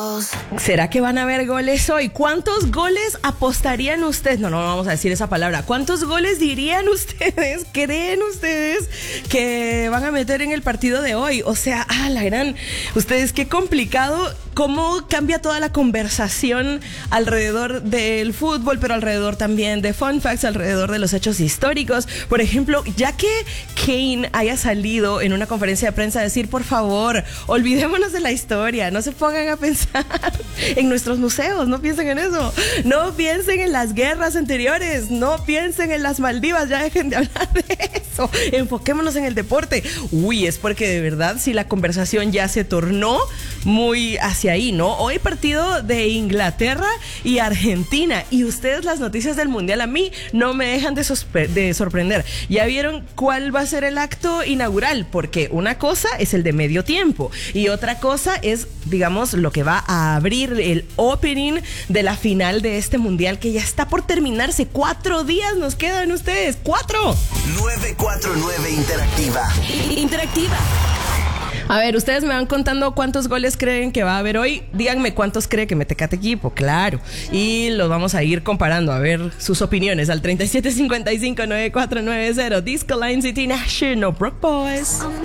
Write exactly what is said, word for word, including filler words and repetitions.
¿Será que van a haber goles hoy? ¿Cuántos goles apostarían ustedes? No, no vamos a decir esa palabra. ¿Cuántos goles dirían ustedes, creen ustedes que van a meter en el partido de hoy? O sea, ah, la gran... Ustedes, qué complicado cómo cambia toda la conversación alrededor del fútbol, pero alrededor también de fun facts, alrededor de los hechos históricos. Por ejemplo, ya que Kane haya salido en una conferencia de prensa a decir, por favor, olvidémonos de la historia, no se pongan a pensar en nuestros museos, no piensen en eso, no piensen en las guerras anteriores, no piensen en las Maldivas, ya dejen de hablar de eso, enfoquémonos en el deporte. Uy, es porque de verdad si la conversación ya se tornó muy hacia ahí, ¿no? Hoy partido de Inglaterra y Argentina, y ustedes las noticias del mundial a mí no me dejan de, de sorprender. Ya vieron cuál va a ser el acto inaugural, porque una cosa es el de medio tiempo y otra cosa es, digamos, lo que va a abrir el opening de la final de este mundial que ya está por terminarse. Cuatro días nos quedan ustedes, cuatro. nueve cuatro nueve Interactiva. Interactiva. A ver, ustedes me van contando cuántos goles creen que va a haber hoy. Díganme cuántos cree que mete cada equipo, claro. Y los vamos a ir comparando, a ver sus opiniones al treinta y siete cincuenta y cinco noventa y cuatro noventa. Disco Line City National Brook Boys.